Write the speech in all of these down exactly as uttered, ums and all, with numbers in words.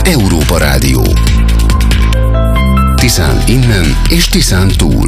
Európa Rádió. Tiszán innen és Tiszán túl.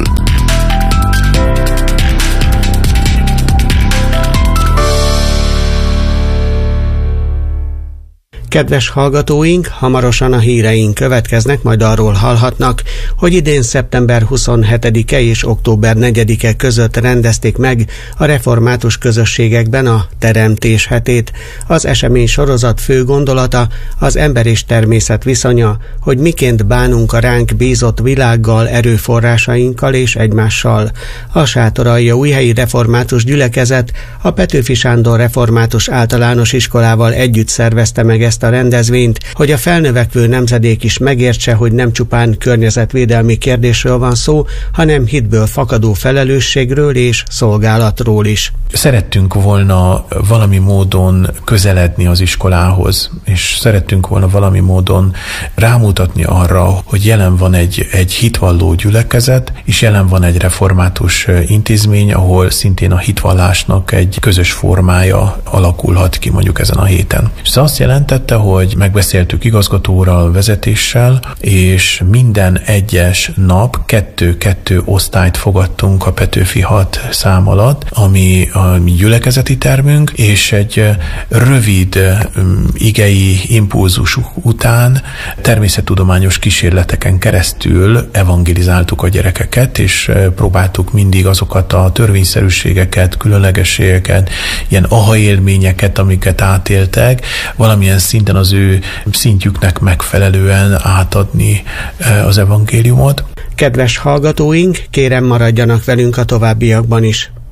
Kedves hallgatóink, hamarosan a híreink következnek, majd arról hallhatnak, hogy idén szeptember huszonhetedike és október negyedike között rendezték meg a református közösségekben a Teremtés hetét. Az esemény sorozat fő gondolata az ember és természet viszonya, hogy miként bánunk a ránk bízott világgal, erőforrásainkkal és egymással. A Sátoraljaújhelyi Református Gyülekezet a Petőfi Sándor Református Általános Iskolával együtt szervezte meg ezt a rendezvényt, hogy a felnövekvő nemzedék is megértse, hogy nem csupán környezetvédelmi kérdésről van szó, hanem hitből fakadó felelősségről és szolgálatról is. Szerettünk volna valami módon közeledni az iskolához, és szerettünk volna valami módon rámutatni arra, hogy jelen van egy, egy hitvalló gyülekezet, és jelen van egy református intézmény, ahol szintén a hitvallásnak egy közös formája alakulhat ki mondjuk ezen a héten. És ez azt jelentette, hogy megbeszéltük igazgatóral, vezetéssel, és minden egyes nap kettő-kettő osztályt fogadtunk a Petőfi hat szám alatt, ami a mi gyülekezeti termünk, és egy rövid igei impulzus után természettudományos kísérleteken keresztül evangelizáltuk a gyerekeket, és próbáltuk mindig azokat a törvényszerűségeket, különlegességeket, ilyen aha élményeket, amiket átéltek, valamilyen szinten az ő szintjüknek megfelelően átadni az evangéliumot. Kedves hallgatóink, kérem maradjanak velünk a továbbiakban is.